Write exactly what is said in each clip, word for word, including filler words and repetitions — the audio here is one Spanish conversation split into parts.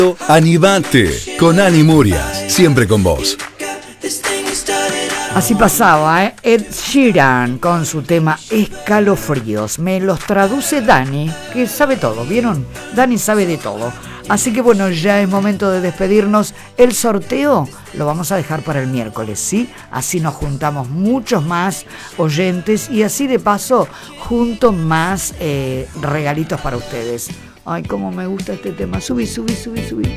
Animate con Ani Murias, siempre con vos. Así pasaba, ¿eh? Ed Sheeran con su tema Escalofríos. Me los traduce Dani, que sabe todo, ¿vieron? Dani sabe de todo. Así que bueno, ya es momento de despedirnos. El sorteo lo vamos a dejar para el miércoles, ¿sí? Así nos juntamos muchos más oyentes y así de paso junto más eh, regalitos para ustedes. Ay, cómo me gusta este tema. Subí, subí, subí, subí.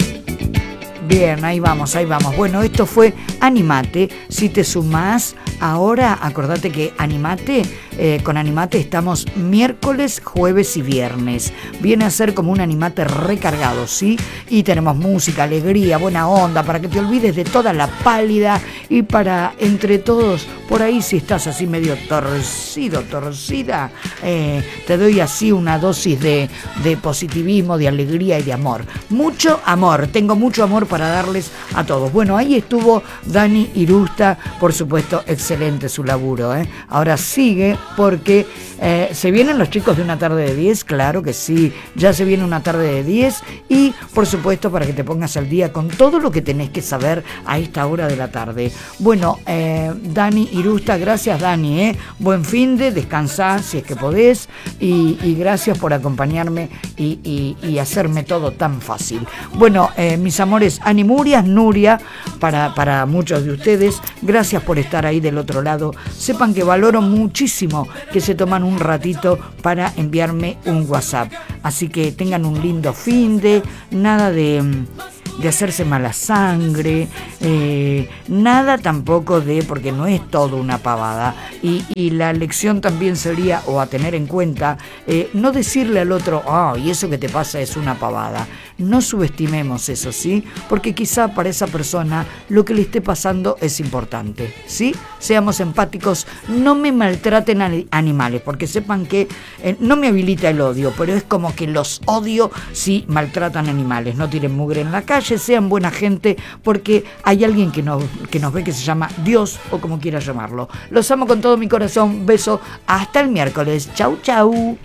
Bien, ahí vamos, ahí vamos. Bueno, esto fue Animate. Si te sumás ahora, acordate que Animate, eh, con Animate estamos miércoles, jueves y viernes. Viene a ser como un Animate recargado, ¿sí? Y tenemos música, alegría, buena onda, para que te olvides de toda la pálida y para, entre todos, por ahí si estás así medio torcido, torcida, eh, te doy así una dosis de, de positivismo, de alegría y de amor. Mucho amor, tengo mucho amor para darles a todos. Bueno, ahí estuvo Dani Irusta, por supuesto, excelente su laburo, ¿eh? Ahora sigue porque eh, se vienen los chicos de una tarde de diez, claro que sí, ya se viene una tarde de diez y, por supuesto, para que te pongas al día con todo lo que tenés que saber a esta hora de la tarde. Bueno, eh, Dani Irusta, gracias Dani, ¿eh? Buen fin de, descansá si es que podés y, y gracias por acompañarme y, y, y hacerme todo tan fácil. Bueno, eh, mis amores, Ani Murias, Nuria, para, para muchos de ustedes, gracias por estar ahí del otro lado. Sepan que valoro muchísimo que se toman un ratito para enviarme un WhatsApp. Así que tengan un lindo fin de, nada de... de hacerse mala sangre, eh, nada tampoco de, porque no es todo una pavada, y, y la lección también sería, o a tener en cuenta, eh, no decirle al otro, ah, y eso que te pasa es una pavada. No subestimemos eso, ¿sí? Porque quizá para esa persona lo que le esté pasando es importante, ¿sí? Seamos empáticos, no me maltraten a animales, porque sepan que eh, no me habilita el odio, pero es como que los odio si maltratan animales. No tiren mugre en la calle, sean buena gente, porque hay alguien que nos, que nos ve que se llama Dios, o como quieras llamarlo. Los amo con todo mi corazón, beso, hasta el miércoles, chau chau.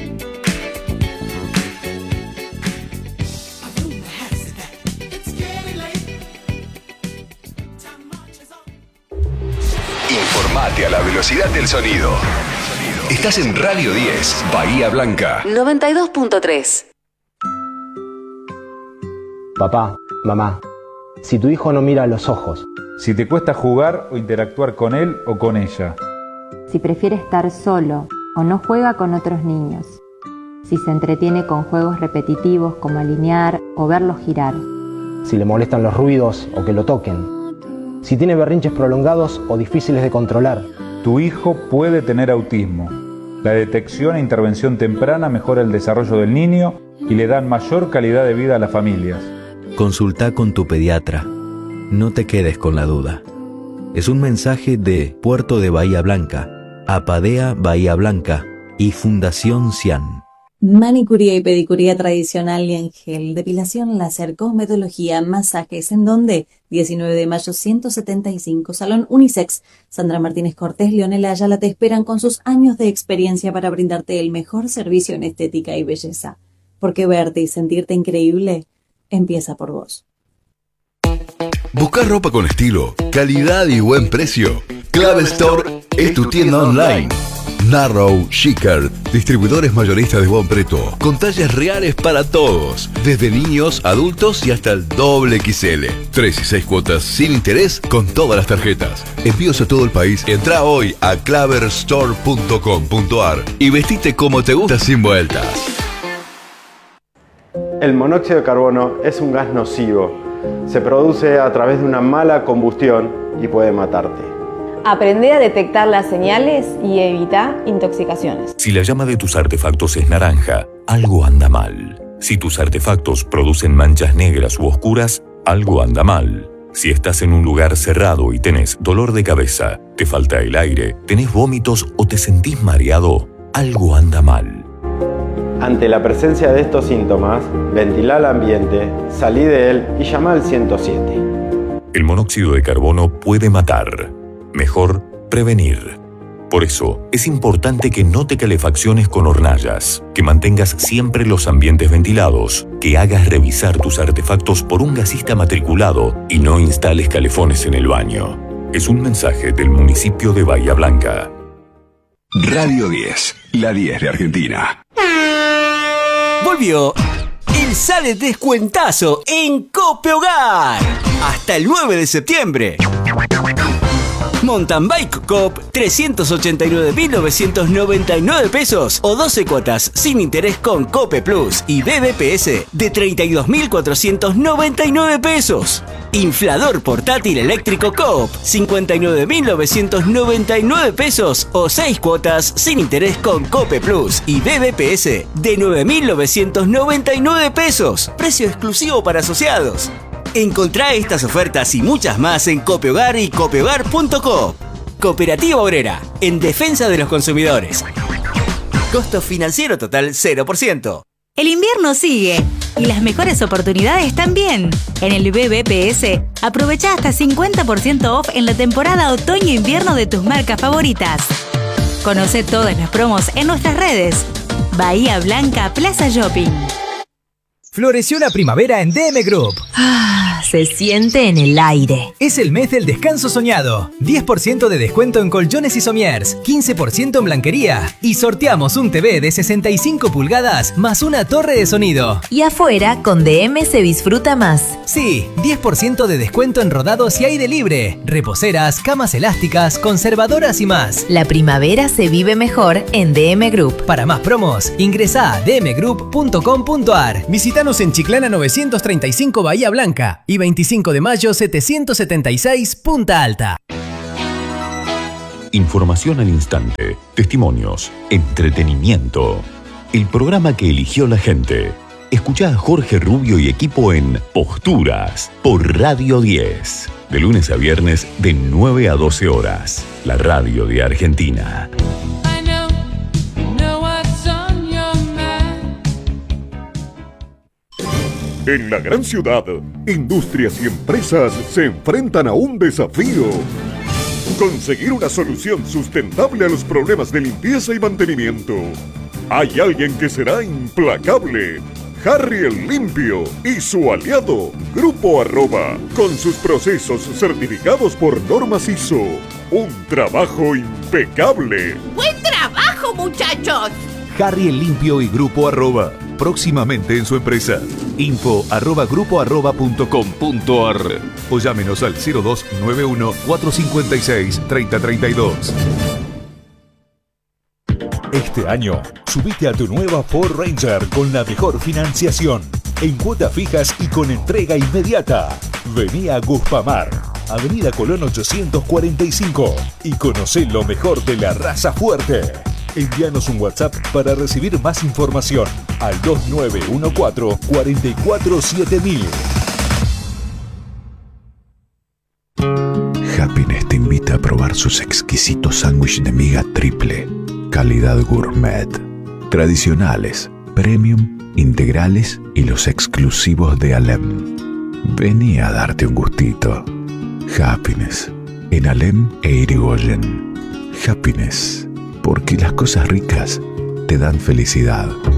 Informate a la velocidad del sonido. Estás en Radio diez, Bahía Blanca. noventa y dos punto tres. Papá, mamá, si tu hijo no mira a los ojos, si te cuesta jugar o interactuar con él o con ella, si prefiere estar solo o no juega con otros niños, si se entretiene con juegos repetitivos como alinear o verlos girar, si le molestan los ruidos o que lo toquen, si tiene berrinches prolongados o difíciles de controlar, tu hijo puede tener autismo. La detección e intervención temprana mejora el desarrollo del niño y le dan mayor calidad de vida a las familias. Consulta con tu pediatra. No te quedes con la duda. Es un mensaje de Puerto de Bahía Blanca, Apadea Bahía Blanca y Fundación Cian. Manicuría y pedicuría tradicional y en gel, depilación láser, cosmetología, masajes. ¿En dónde? diecinueve de mayo ciento setenta y cinco, Salón Unisex. Sandra Martínez Cortés, Leonela Ayala te esperan con sus años de experiencia para brindarte el mejor servicio en estética y belleza. Porque verte y sentirte increíble empieza por vos. ¿Buscas ropa con estilo, calidad y buen precio? Clave Store es tu tienda online. Narrow, Chicker, distribuidores mayoristas de buen precio, con tallas reales para todos, desde niños, adultos y hasta el doble equis ele. Tres y seis cuotas sin interés con todas las tarjetas. Envíos a todo el país. Entra hoy a claver store punto com punto a r y vestite como te gusta sin vueltas. El monóxido de carbono es un gas nocivo. Se produce a través de una mala combustión y puede matarte. Aprende a detectar las señales y evita intoxicaciones. Si la llama de tus artefactos es naranja, algo anda mal. Si tus artefactos producen manchas negras u oscuras, algo anda mal. Si estás en un lugar cerrado y tenés dolor de cabeza, te falta el aire, tenés vómitos o te sentís mareado, algo anda mal. Ante la presencia de estos síntomas, ventila el ambiente, salí de él y llama al ciento siete. El monóxido de carbono puede matar. Mejor prevenir. Por eso, es importante que no te calefacciones con hornallas, que mantengas siempre los ambientes ventilados, que hagas revisar tus artefactos por un gasista matriculado y no instales calefones en el baño. Es un mensaje del municipio de Bahía Blanca. Radio diez, la diez de Argentina. Volvió el Sale Descuentazo en Cope Hogar hasta el nueve de septiembre. Mountain Bike Coop, trescientos ochenta y nueve mil novecientos noventa y nueve pesos o doce cuotas sin interés con Cope Plus y B B P S de treinta y dos mil cuatrocientos noventa y nueve pesos. Inflador portátil eléctrico Coop, cincuenta y nueve mil novecientos noventa y nueve pesos o seis cuotas sin interés con Cope Plus y B B P S de nueve mil novecientos noventa y nueve pesos. Precio exclusivo para asociados. Encontrá estas ofertas y muchas más en Copehogar y copehogar punto com. Cooperativa Obrera, en defensa de los consumidores. Costo financiero total cero por ciento. El invierno sigue y las mejores oportunidades también. En el B B P S, aprovecha hasta cincuenta por ciento off en la temporada otoño-invierno de tus marcas favoritas. Conoce todas las promos en nuestras redes. Bahía Blanca Plaza Shopping. Floreció la primavera en D M Group. Ah, se siente en el aire. Es el mes del descanso soñado. diez por ciento de descuento en colchones y somiers, quince por ciento en blanquería. Y sorteamos un T V de sesenta y cinco pulgadas más una torre de sonido. Y afuera, con D M se disfruta más. Sí, diez por ciento de descuento en rodados y aire libre. Reposeras, camas elásticas, conservadoras y más. La primavera se vive mejor en D M Group. Para más promos, ingresa a d m group punto com punto a r. Visítanos en Chiclana novecientos treinta y cinco Bahía Blanca y veinticinco de mayo setecientos setenta y seis Punta Alta. Información al instante, testimonios, entretenimiento. El programa que eligió la gente. Escuchá a Jorge Rubio y equipo en Posturas por Radio diez. De lunes a viernes de nueve a doce horas. La radio de Argentina. En la gran ciudad, industrias y empresas se enfrentan a un desafío. Conseguir una solución sustentable a los problemas de limpieza y mantenimiento. Hay alguien que será implacable. Harry el Limpio y su aliado, Grupo Arroba, con sus procesos certificados por normas I S O. Un trabajo impecable. ¡Buen trabajo, muchachos! Harry el Limpio y Grupo Arroba, próximamente en su empresa. Info arroba grupo arroba punto com punto a r o llámenos al cero dos nueve uno cuatro cinco seis tres cero tres dos. Este año, subite a tu nueva Ford Ranger con la mejor financiación, en cuotas fijas y con entrega inmediata. Vení a Guspamar, Avenida Colón ochocientos cuarenta y cinco, y conocé lo mejor de la raza fuerte. Envíanos un WhatsApp para recibir más información al dos nueve uno cuatro cuatro cuatro siete mil. Happiness te invita a probar sus exquisitos sándwiches de miga triple, calidad gourmet, tradicionales, premium, integrales y los exclusivos de Alem. Vení a darte un gustito. Happiness, en Alem e Irigoyen. Happiness, porque las cosas ricas te dan felicidad.